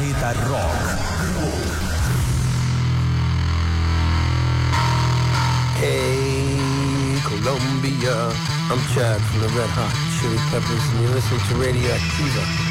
Planeta Rock. Hey, Colombia. I'm Chad from the Red Hot Chili Peppers, and you're listening to Radioactiva.